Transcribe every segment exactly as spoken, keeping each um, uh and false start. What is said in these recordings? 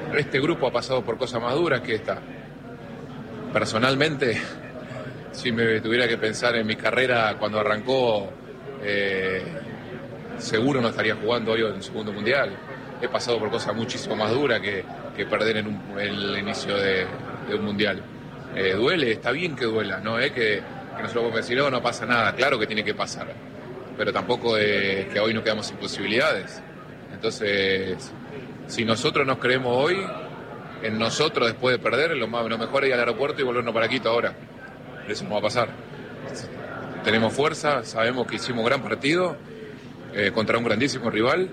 este grupo ha pasado por cosas más duras que esta. Personalmente, si me tuviera que pensar en mi carrera cuando arrancó, eh, seguro no estaría jugando hoy en el segundo mundial. He pasado por cosas muchísimo más duras que, que perder en, un, en el inicio de, de un mundial. Eh, duele, está bien que duela, no es que, que nosotros podemos decir, no, no pasa nada, claro que tiene que pasar, pero tampoco es que hoy nos quedamos sin posibilidades. Entonces, si nosotros nos creemos hoy, en nosotros después de perder, lo, más, lo mejor es ir al aeropuerto y volvernos para Quito ahora. Eso no va a pasar. Tenemos fuerza, sabemos que hicimos gran partido eh, contra un grandísimo rival.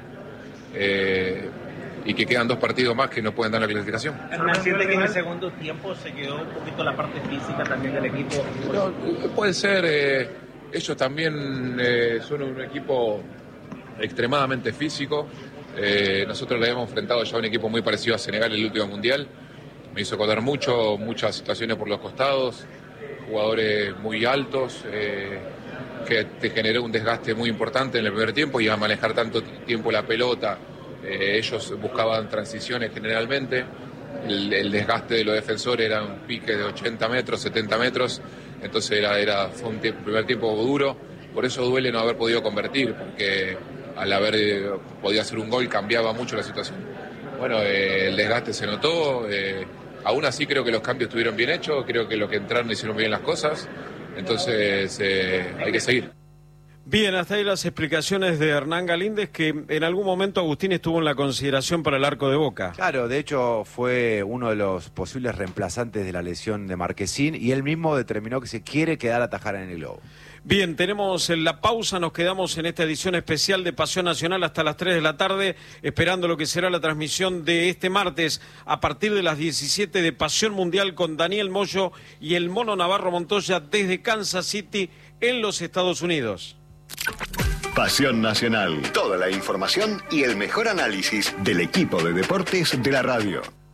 Eh, y que quedan dos partidos más que no pueden dar la clasificación. ¿Hernán siente que en el segundo tiempo se quedó un poquito la parte física también del equipo? No, puede ser, eh, ellos también eh, son un equipo extremadamente físico. Eh, nosotros le hemos enfrentado ya a un equipo muy parecido a Senegal en el último mundial. Me hizo acordar mucho, muchas situaciones por los costados, jugadores muy altos, eh, que te generó un desgaste muy importante en el primer tiempo y a manejar tanto tiempo la pelota. Eh, ellos buscaban transiciones generalmente, el, el desgaste de los defensores era un pique de ochenta metros, setenta metros, entonces era, era, fue un tiempo, primer tiempo duro, por eso duele no haber podido convertir, porque al haber eh, podido hacer un gol cambiaba mucho la situación. Bueno, eh, el desgaste se notó, eh, aún así creo que los cambios estuvieron bien hechos, creo que los que entraron hicieron bien las cosas, entonces eh, hay que seguir. Bien, hasta ahí las explicaciones de Hernán Galíndez, que en algún momento Agustín estuvo en la consideración para el arco de Boca. Claro, de hecho fue uno de los posibles reemplazantes de la lesión de Marquesín y él mismo determinó que se quiere quedar a atajar en el Globo. Bien, tenemos la pausa, nos quedamos en esta edición especial de Pasión Nacional hasta las tres de la tarde, esperando lo que será la transmisión de este martes a partir de las diecisiete de Pasión Mundial con Daniel Moyo y el Mono Navarro Montoya desde Kansas City en los Estados Unidos. Pasión Nacional. Toda la información y el mejor análisis del equipo de deportes de la radio.